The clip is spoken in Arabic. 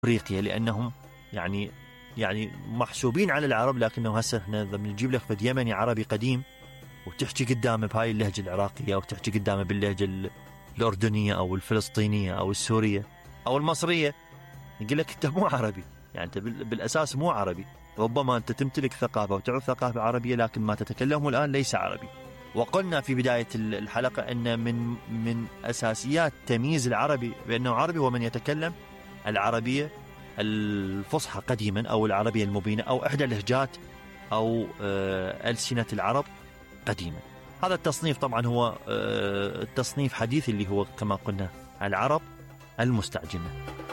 افريقيا، لانهم يعني محسوبين على العرب، لكنه هسه احنا بنجيب لك فد يمني عربي قديم وتحكي قدامه بهاي اللهجه العراقيه، او تحكي قدامه باللهجه الاردنيه او الفلسطينيه او السوريه او المصريه، يقول لك انت مو عربي، يعني انت بالاساس مو عربي. ربما انت تمتلك ثقافه وتعرف ثقافه عربيه، لكن ما تتكلمه الان ليس عربي. وقلنا في بدايه الحلقه ان من اساسيات تمييز العربي بانه عربي هو من يتكلم العربيه الفصحى قديما، او العربيه المبينه، او احدى لهجات او السنه العرب قديما. هذا التصنيف طبعا هو التصنيف حديث اللي هو كما قلنا العرب المستعجمه.